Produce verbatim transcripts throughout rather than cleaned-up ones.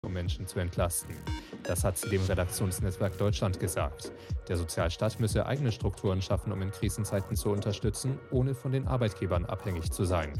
um Menschen zu entlasten. Das hat sie dem Redaktionsnetzwerk Deutschland gesagt. Der Sozialstaat müsse eigene Strukturen schaffen, um in Krisenzeiten zu unterstützen, ohne von den Arbeitgebern abhängig zu sein.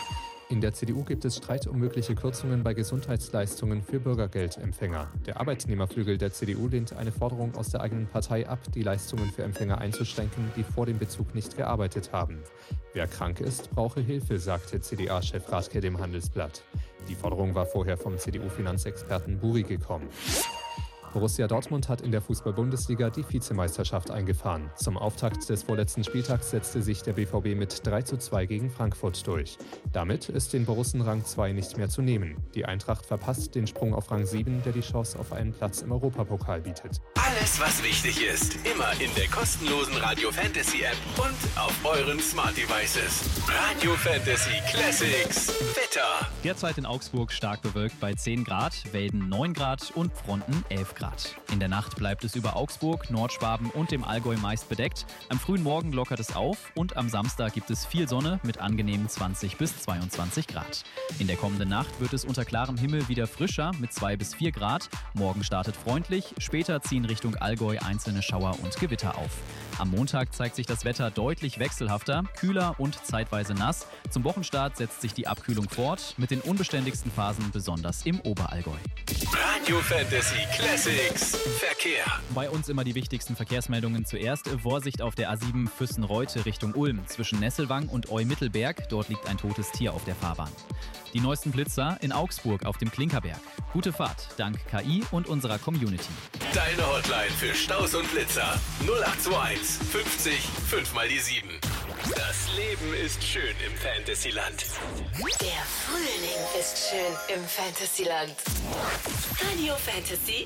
In der C D U gibt es Streit um mögliche Kürzungen bei Gesundheitsleistungen für Bürgergeldempfänger. Der Arbeitnehmerflügel der C D U lehnt eine Forderung aus der eigenen Partei ab, die Leistungen für Empfänger einzuschränken, die vor dem Bezug nicht gearbeitet haben. Wer krank ist, brauche Hilfe, sagte C D A-Chef Rathke dem Handelsblatt. Die Forderung war vorher vom C D U-Finanzexperten Buri gekommen. Borussia Dortmund hat in der Fußball-Bundesliga die Vizemeisterschaft eingefahren. Zum Auftakt des vorletzten Spieltags setzte sich der B V B mit drei zu zwei gegen Frankfurt durch. Damit ist den Borussen Rang zwei nicht mehr zu nehmen. Die Eintracht verpasst den Sprung auf Rang sieben, der die Chance auf einen Platz im Europapokal bietet. Alles, was wichtig ist, immer in der kostenlosen Radio Fantasy App und auf euren Smart Devices. Radio Fantasy Classics Wetter. Derzeit in Augsburg stark bewölkt bei zehn Grad, Weilden neun Grad und Fronten elf Grad. In der Nacht bleibt es über Augsburg, Nordschwaben und dem Allgäu meist bedeckt. Am frühen Morgen lockert es auf und am Samstag gibt es viel Sonne mit angenehmen zwanzig bis zweiundzwanzig Grad. In der kommenden Nacht wird es unter klarem Himmel wieder frischer mit zwei bis vier Grad. Morgen startet freundlich, später ziehen Richtung Allgäu einzelne Schauer und Gewitter auf. Am Montag zeigt sich das Wetter deutlich wechselhafter, kühler und zeitweise nass. Zum Wochenstart setzt sich die Abkühlung fort, mit den unbeständigsten Phasen besonders im Oberallgäu. Radio Fantasy Classics Verkehr. Bei uns immer die wichtigsten Verkehrsmeldungen zuerst. Vorsicht auf der A sieben Füssen-Reute Richtung Ulm zwischen Nesselwang und Eu-Mittelberg. Dort liegt ein totes Tier auf der Fahrbahn. Die neuesten Blitzer in Augsburg auf dem Klinkerberg. Gute Fahrt dank K I und unserer Community. Deine Hotline für Staus und Blitzer null acht zwei eins fünfzig fünf mal die sieben. Das Leben ist schön im Fantasyland. Der Frühling ist schön im Fantasyland. Radio Fantasy